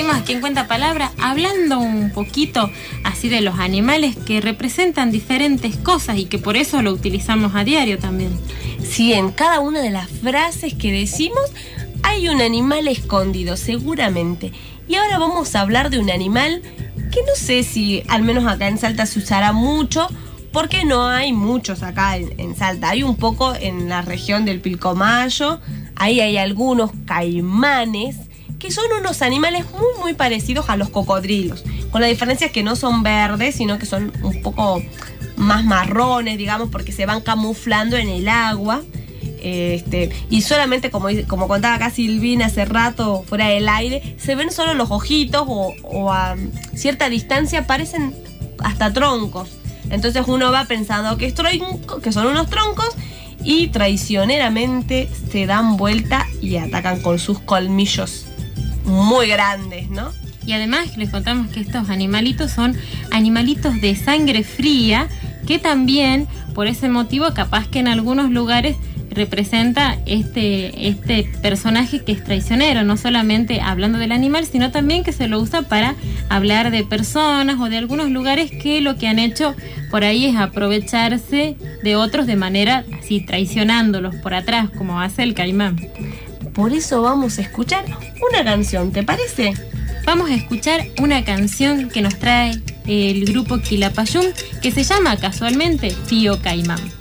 seguimos aquí en Cuenta Palabra hablando un poquito así de los animales que representan diferentes cosas y que por eso lo utilizamos a diario también. Sí, en cada una de las frases que decimos hay un animal escondido, seguramente. Y ahora vamos a hablar de un animal que no sé si, al menos acá en Salta, se usará mucho, porque no hay muchos acá en Salta. Hay un poco en la región del Pilcomayo, ahí hay algunos caimanes, que son unos animales muy, muy parecidos a los cocodrilos, con la diferencia que no son verdes, sino que son un poco más marrones, digamos, porque se van camuflando en el agua. Y solamente, como contaba acá Silvina hace rato fuera del aire, se ven solo los ojitos o a cierta distancia parecen hasta troncos. Entonces uno va pensando que son unos troncos y traicioneramente se dan vuelta y atacan con sus colmillos muy grandes, ¿no? Y además les contamos que estos animalitos son animalitos de sangre fría, que también por ese motivo capaz que en algunos lugares representa este personaje que es traicionero, no solamente hablando del animal, sino también que se lo usa para hablar de personas o de algunos lugares que lo que han hecho por ahí es aprovecharse de otros de manera así, traicionándolos por atrás, como hace el caimán. Por eso vamos a escuchar una canción, ¿te parece? Vamos a escuchar una canción que nos trae el grupo Quilapayún, que se llama casualmente Tío Caimán.